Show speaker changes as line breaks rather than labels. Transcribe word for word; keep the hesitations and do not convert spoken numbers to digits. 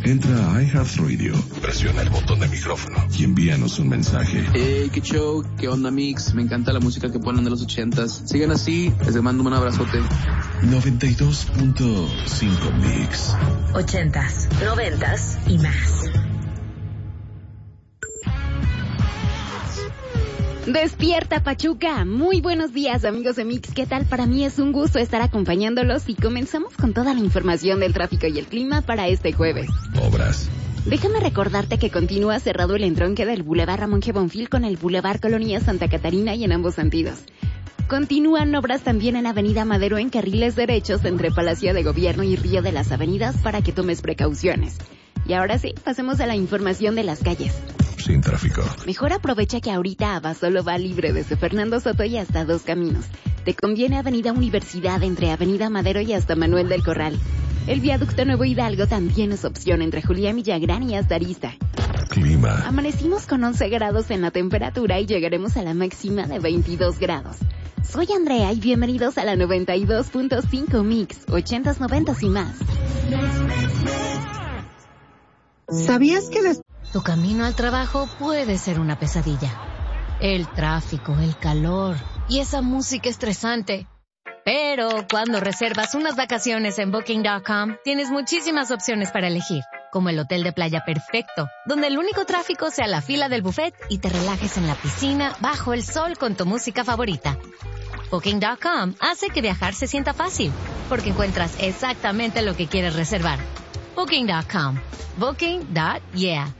Entra a iHeartRadio, presiona el botón de micrófono y envíanos un mensaje.
Hey, qué show, qué onda, Mix. Me encanta la música que ponen de los ochentas. Sigan así, les mando un abrazote.
noventa y dos punto cinco Mix.
Ochentas, noventas y más.
Despierta Pachuca, muy buenos días amigos de Mix, ¿qué tal? Para mí es un gusto estar acompañándolos y comenzamos con toda la información del tráfico y el clima para este jueves.
Obras.
Déjame recordarte que continúa cerrado el entronque del Boulevard Ramón G. Bonfil con el Boulevard Colonia Santa Catarina y en ambos sentidos. Continúan obras también en Avenida Madero en carriles derechos entre Palacio de Gobierno y Río de las Avenidas para que tomes precauciones. Y ahora sí, pasemos a la información de las calles.
Sin tráfico.
Mejor aprovecha que ahorita Abasolo va libre desde Fernando Soto y hasta Dos Caminos. Te conviene Avenida Universidad entre Avenida Madero y hasta Manuel del Corral. El viaducto Nuevo Hidalgo también es opción entre Julián Villagrán y hasta Arista.
Clima.
Amanecimos con once grados en la temperatura y llegaremos a la máxima de veintidós grados. Soy Andrea y bienvenidos a la noventa y dos punto cinco Mix, ochentas, noventas y más.
¿Sabías que des-
Tu camino al trabajo puede ser una pesadilla? El tráfico, el calor y esa música estresante. Pero cuando reservas unas vacaciones en Booking punto com, tienes muchísimas opciones para elegir, como el hotel de playa perfecto, donde el único tráfico sea la fila del buffet y te relajes en la piscina bajo el sol con tu música favorita. Booking punto com hace que viajar se sienta fácil, porque encuentras exactamente lo que quieres reservar. Booking punto com. Booking. Yeah.